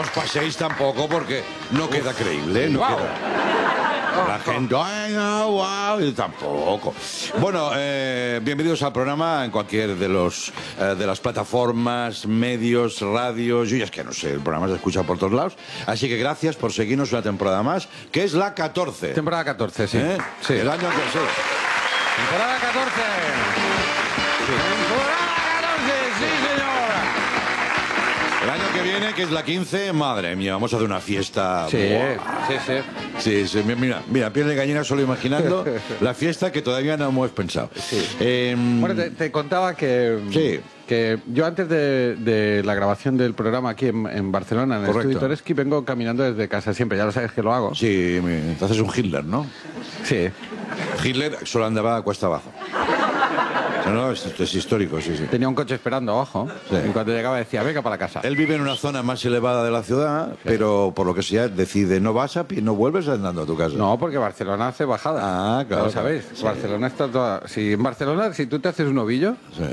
os paséis tampoco porque no queda creíble, no queda. La gente, ay, no, wow, y tampoco. Bueno, bienvenidos al programa en cualquier de las plataformas, medios, radios. Yo ya es que no sé, el programa se escucha por todos lados. Así que gracias por seguirnos una temporada más, que es la 14. Temporada 14, sí. Sí. El año que sí. Temporada 14. Sí. Temporada 14, sí, señor. El año que viene, que es la 15, madre mía, vamos a hacer una fiesta. Sí, ¡Buah! Sí, mira, piel de gallina solo imaginando la fiesta que todavía no hemos pensado. Sí. Bueno, te contaba que yo antes de la grabación del programa aquí en Barcelona, en el Correcto. Estudio Toreski, vengo caminando desde casa siempre, ya lo sabes que lo hago. Sí, te haces un Hitler, ¿no? Sí. Hitler solo andaba a cuesta abajo. No, es histórico, sí. Tenía un coche esperando abajo, Sí. y cuando llegaba decía, venga para casa. Él vive en una zona más elevada de la ciudad, pero por lo que sea decide, no vas a pie, no vuelves andando a tu casa. No, porque Barcelona hace bajada. Ah, claro. ¿Lo sabéis? Sí. Barcelona está toda... Si en Barcelona, si tú te haces un ovillo... Sí.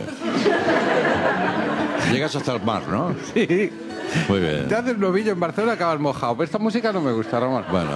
Llegas hasta el mar, ¿no? Sí. Muy bien. Te haces un ovillo en Barcelona, acabas mojado. Pero esta música no me gusta, Ramón. Bueno,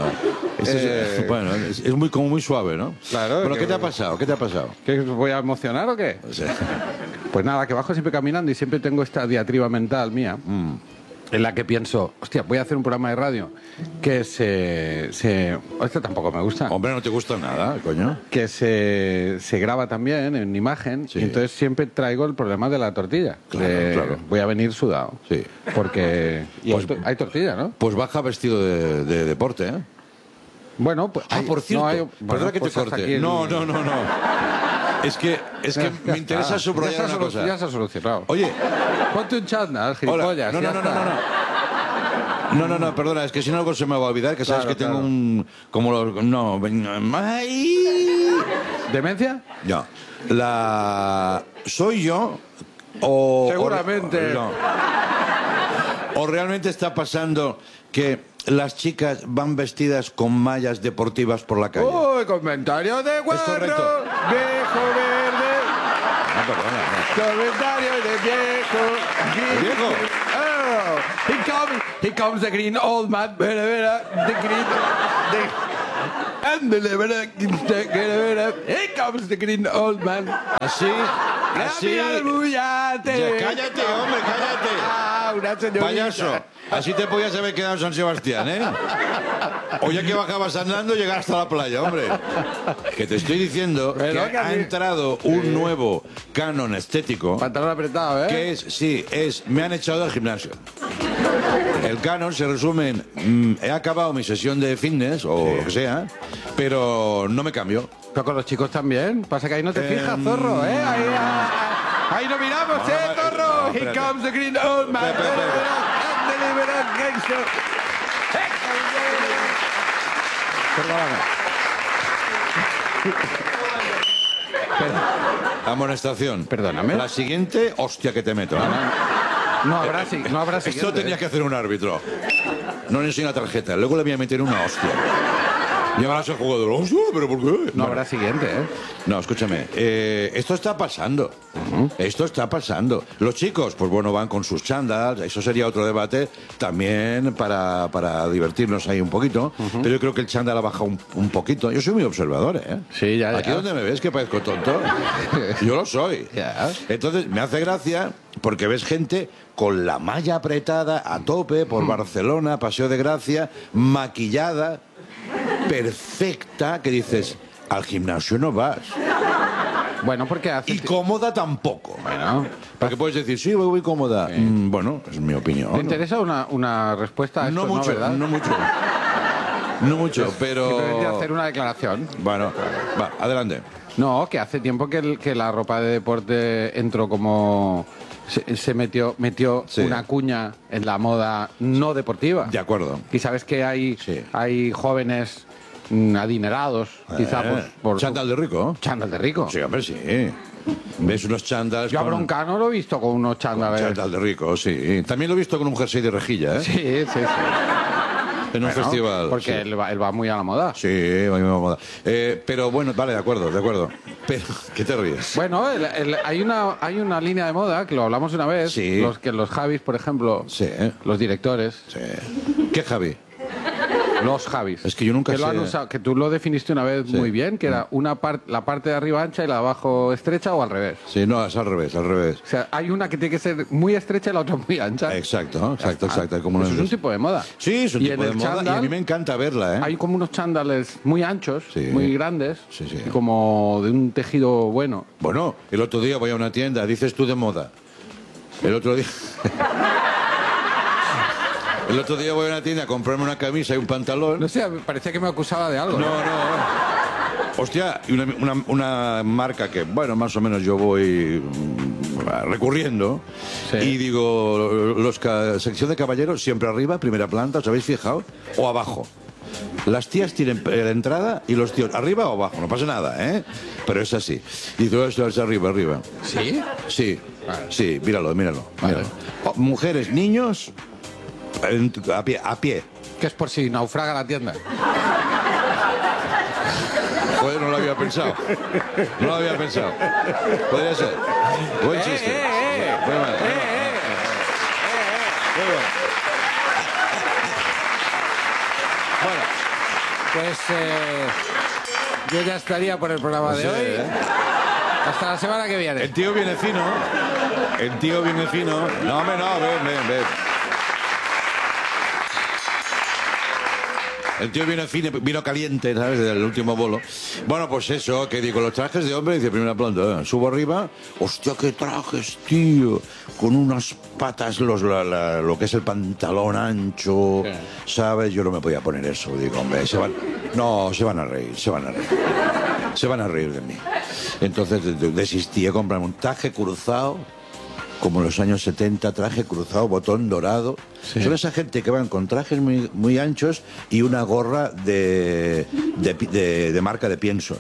es muy, como muy suave, ¿no? Claro, Pero que- ¿qué te ha pasado? ¿Qué te ha pasado? ¿Qué, os voy a emocionar o qué? Sí. Pues nada, que bajo siempre caminando y siempre tengo esta diatriba mental mía en la que pienso, hostia, voy a hacer un programa de radio que Esto tampoco me gusta. Hombre, no te gusta nada, coño. Que se graba también en imagen, Sí. y entonces siempre traigo el problema de la tortilla. Claro. Voy a venir sudado. Sí. Porque... y Pues- hay tortilla, ¿no? Pues baja vestido de deporte, ¿eh? Bueno, pues... Por cierto, perdona que te pues hasta corte. aquí el- No. Es que me interesa subrayar una cosa. Ya se ha solucionado. Oye, Ponte un chándal, hola. gilipollas. No, ya está. No, perdona, es que si no algo se me va a olvidar, que sabes Claro, que tengo claro. un... Como los... No, ¡ay! ¿Demencia? No. ¿Soy yo o... Seguramente. O realmente está pasando que las chicas van vestidas con mallas deportivas por la calle? ¡Uy, comentario de guarro! correcto. ¡Viejo verde! No, perdona. ¡Comentario de viejo! ¿El viejo? Oh, here comes the green old man. The green... Here comes the green old man. Así. ¡Mira el bullate! Ya, cállate, hombre, cállate. Ah, una señorita. Payaso, así te podías haber quedado en San Sebastián, ¿eh? O ya que bajabas andando, llegar hasta la playa, hombre. Que te estoy diciendo que Pero que ha así- entrado un nuevo canon estético Pantalón apretado, ¿eh? que me han echado del gimnasio. El canon se resume en he acabado mi sesión de fitness o lo que sea, pero no me cambio. Pero con los chicos también. Pasa que ahí no te fijas, Em, zorro, ¿eh? Ahí no miramos, No, no, zorro. no, Here espérate. comes the green old man. Espera. Deliberate gangster. Amonestación. Perdóname. La siguiente, hostia que te meto. ¿eh? No habrá siguiente. Esto tenía que hacer un árbitro. No le enseño la tarjeta, luego le voy a meter una hostia. Y ahora se jugador, hostia, pero ¿por qué? No habrá siguiente, ¿eh? No, escúchame, esto está pasando. Esto está pasando. Los chicos, pues bueno, van con sus chándals, eso sería otro debate también para divertirnos ahí un poquito. Pero yo creo que el chándal ha bajado un poquito. Yo soy muy observador, ¿eh? Sí, ya. Aquí donde me ves que parezco tonto, yo lo soy. Ya. Entonces me hace gracia porque ves gente con la malla apretada a tope por Barcelona, Paseo de Gracia, maquillada, perfecta, que dices, al gimnasio no vas. Bueno, porque hace... Y cómoda tampoco. Bueno, Porque puedes decir, sí, voy cómoda. Bueno, es mi opinión. ¿te interesa una respuesta a esto? No mucho, ¿verdad? no mucho. No mucho, pero... Simplemente hacer una declaración. Bueno, va, adelante. No, que hace tiempo que la ropa de deporte entró como... Se metió Sí. una cuña en la moda no deportiva. De acuerdo. Y sabes que hay, Sí. hay jóvenes adinerados, quizá por Chándal de rico. chándal de rico. Sí, hombre, sí. Ves unos chándals Yo a con... Broncano lo he visto con unos chándales. Chándal de rico, sí. También lo he visto con un jersey de rejilla, ¿eh? Sí. En un festival. Porque sí. él va muy a la moda. Sí, va muy a moda. Pero bueno, vale, de acuerdo. Pero, ¿qué te ríes? Bueno, hay una línea de moda, que lo hablamos una vez, Sí. los Javis, por ejemplo, Sí. los directores, Sí. ¿Qué, Javi? los Javis. Es que yo nunca que lo sé. han usado, que tú lo definiste una vez Sí. muy bien, que era la parte de arriba ancha y la de abajo estrecha o al revés. Sí, no, es al revés. O sea, hay una que tiene que ser muy estrecha y la otra muy ancha. Exacto. Como Eso es un tipo de moda. Sí, es un Y tipo en de el moda y a chándal mí me encanta verla, ¿eh? Hay como unos chándales muy anchos, Sí. muy grandes, Sí, sí. y como de un tejido bueno. Bueno, el otro día voy a una tienda, dices tú de moda. El otro día... El otro día voy a una tienda a comprarme una camisa y un pantalón. No sé, parecía que me acusaba de algo. No. Hostia, y una marca que, bueno, más o menos yo voy recurriendo. Sí. Y digo, sección de caballeros, siempre arriba, primera planta, ¿os habéis fijado? O abajo. Las tías tienen la entrada y los tíos arriba o abajo, no pasa nada, ¿eh? Pero es así. Y todo esto es arriba. ¿Sí? Sí, Vale. sí, míralo. Vale. Oh, mujeres, niños, a pie. Que es por si naufraga la tienda. Joder, no lo había pensado. Podría ser. Buen chiste. Muy mal. Muy bueno. Bueno, pues yo ya estaría por el programa de Sí, hoy. ¿eh? Hasta la semana que viene. El tío viene fino. No, hombre, no, ven. El tío vino caliente, ¿sabes? Del último bolo. Bueno, pues eso, que digo, los trajes de hombre, dice primera planta, subo arriba, hostia, qué trajes, tío, con unas patas, lo que es el pantalón ancho, ¿sabes? Yo no me podía poner eso, digo, hombre, se van a reír. Se van a reír de mí. Entonces desistí de comprarme un traje cruzado, como en los años 70, traje cruzado, botón dorado. Sí. Son esa gente que van con trajes muy, muy anchos y una gorra de marca de piensos.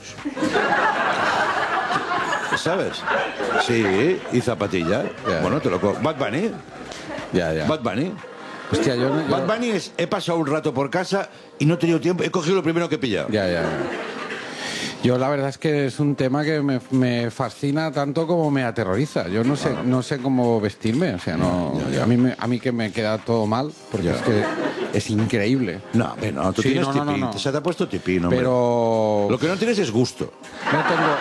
¿Sabes? Sí, y zapatilla. Ya. Bueno, te lo Bad Bunny. Ya. Bad Bunny. Hostia, Bad Bunny es, he pasado un rato por casa y no he tenido tiempo, he cogido lo primero que he pillado. Ya. Yo la verdad es que es un tema que me fascina tanto como me aterroriza. Yo no sé cómo vestirme, o sea, no. Ya. A mí que me queda todo mal, porque Ya. es que es increíble. No, tú Sí, tienes no. tipín. Se te ha puesto tipín, hombre. Pero Lo que no tienes es gusto. no tengo.